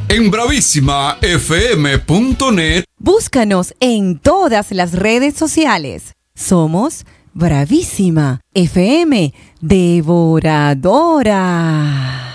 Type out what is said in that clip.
en bravísimafm.net. Búscanos en todas las redes sociales. Somos Bravísima FM Devoradora.